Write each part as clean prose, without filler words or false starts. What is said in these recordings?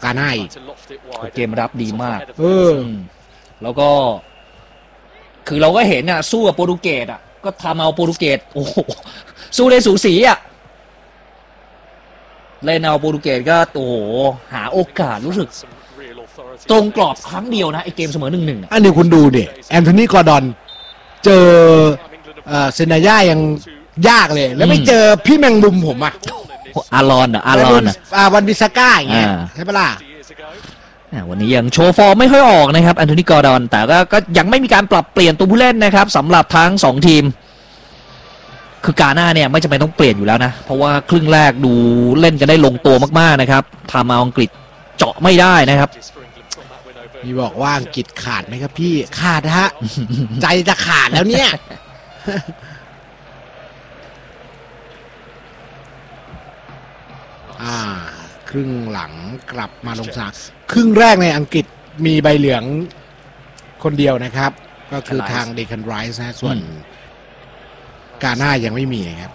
กาน่าอีกเกมรับดีมากมแล้วก็คือเราก็เห็นอ่ะสู้กับโปรตุเกสอ่ะก็ทำเอาโปรตุเกสโอ้โหสู้ได้สูสีอ่ะเล่นเอาโปรตุเกสก็โอ้โหหาโอกาสรู้สึกตรงกรอบครั้งเดียวนะไอเกมเสมอ 1-1 อันนี้คุณดูดิแอนโทนีกอร์ดอนเจอเซนายายังยากเลยแล้วไม่เจอพี่แมงมุมผมอ่ะอารอนวันบิสก้าอย่างเงี้ยใช่ปะล่ะวันนี้ยังโชว์ฟอร์มไม่ค่อยออกนะครับแอนโทนีกอร์ดอนแต่ก็ยังไม่มีการปรับเปลี่ยนตัวผู้เล่นนะครับสำหรับทั้ง2ทีมคือกาน่าเนี่ยไม่จำเป็นต้องเปลี่ยนอยู่แล้วนะเพราะว่าครึ่งแรกดูเล่นกันได้ลงตัวมากๆนะครับทำเอาอังกฤษเจาะไม่ได้นะครับพี่บอกว่าอังกฤษขาดไหมครับพี่ขาดฮะ ใจจะขาดแล้วเนี่ยครึ่งหลังกลับมาลงสนามครึ่งแรกในอังกฤษมีใบเหลืองคนเดียวนะครับก็คือทางเดคันไรส์นะส่วนกาน่ายังไม่มีนะครับ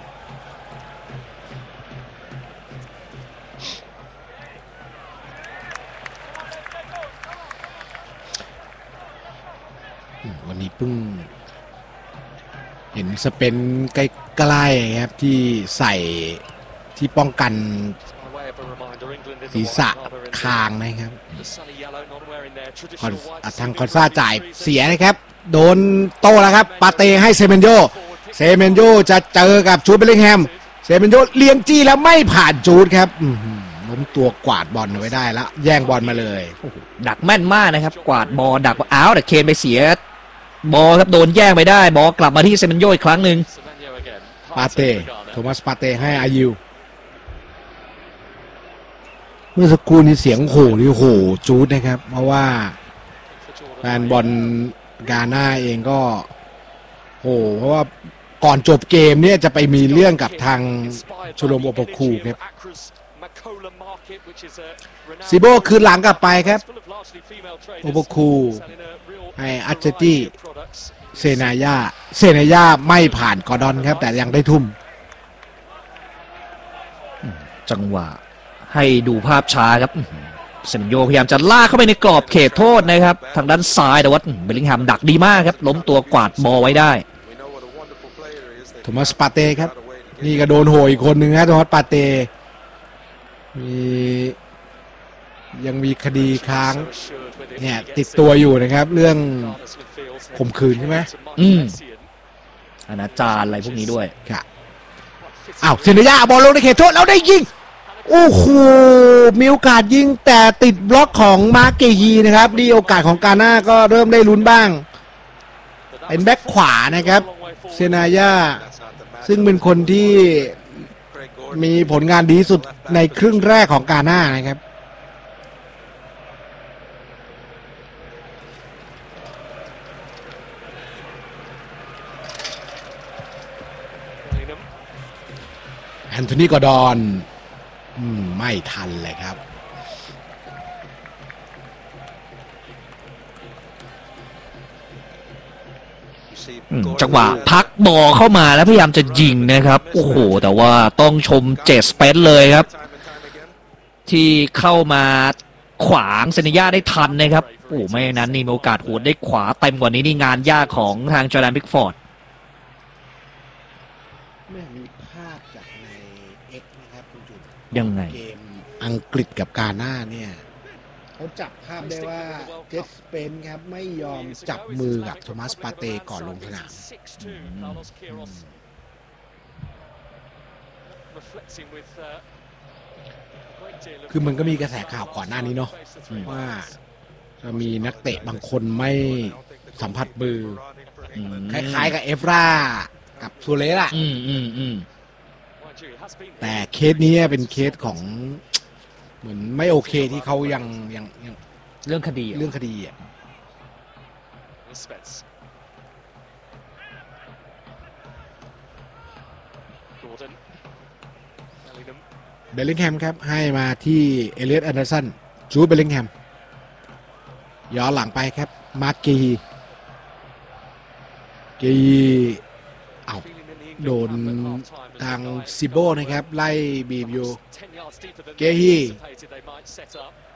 วันนี้เพิ่งเห็นสเปนใกล้ๆครับที่ใส่ที่ป้องกันศีรษะคางนะครับทางคอนซาจ่ายเสียนะครับโดนโต้แล้วครับปาเต้ให้เซเมนโยจะเจอกับจูดเบลลิงแฮมเซเมนโยเลี้ยงจี้แล้วไม่ผ่านจูดครับล้มตัวกวาดบอลไว้ได้แล้วแย่งบอลมาเลยดักแม่นมากนะครับกวาดบอลดักอ้าวแต่เคนไปเสียบอลครับโดนแย่งไปได้บอลกลับมาที่เซเมนโยอีกครั้งหนึ่งปาเต้โทมัสปาเต้ให้อายิวเมื่อสักครู่นี้เสียงโห่นี่โห่จูดนะครับเพราะว่าแฟนบอลกาน่าเองก็โห่เพราะว่าก่อนจบเกมเนี่ยจะไปมีเรื่องกับทางชโลมโอโปคูครับซิโบคืนหลังกลับไปครับโอโปคูให้อัจเจตี้เซนายาไม่ผ่านกอร์ดอนครับแต่ยังได้ทุ่มจังหวะให้ดูภาพช้าครับเซนโยพยายามจะลากเข้าไปในกรอบเขตโทษนะครับทางด้านซ้ายแต่ว่าเบลลิงแฮมดักดีมากครับล้มตัวกวาดบอลไว้ได้โทมัสปาเต้ครับนี่ก็โดนโหยอีกคนหนึ่งนะโทมัสปาเต้ยังมีคดีค้างเนี่ยติดตัวอยู่นะครับเรื่องข่มขืนใช่ไหมอนาจารอะไรพวกนี้ด้วยครับเซนายาบอลลงในเขตโทษแล้วได้ยิงโอ้โหมีโอกาสยิงแต่ติดบล็อกของมาร์กเกฮีนะครับดีโอกาสของกาน่าก็เริ่มได้ลุ้นบ้างเป็นแบ็คขวานะครับเซนายาซึ่งเป็นคนที่มีผลงานดีสุดในครึ่งแรกของกาน่านะครับแอนโทนีกอร์ดอนไม่ทันเลยครับจังหวะพักบอลเข้ามาแล้วพยายามจะยิงนะครับโอ้โหแต่ว่าต้องชมเจสเปนเลยครับที่เข้ามาขวางเซนยาได้ทันนะครับโอ้ไม่นั้นนี่มีโอกาสหัวได้ขวาเต็มกว่านี้นี่งานยากของทางจอร์แดนพิกฟอร์ดมีภาพจากใน X นะครับคุณจุ๊บยังไงเกมอังกฤษกับกาน่าเนี่ยเขาจับภาพได้ว่าเจสเปนครับไม่ยอมจับมือกับโทมัสปาเต้ก่อนลงสนามคือมันก็มีกระแสข่าวก่อนหน้านี้เนาะว่าจะมีนักเตะบางคนไม่สัมผัสมือคล้ายๆกับเอฟรากับซูเลสอะแต่เคสนี้เป็นเคสของเหมือนไม่โอเคที่เขายังเรื่องคดีอ่ะเบลลิงแฮมครับให้มาที่เอเลียต แอนเดอร์สันจูดเบลลิงแฮมย้อนหลังไปครับมาร์กกีโดนทางซิโบนะครับไล่บีบอยู่เกฮี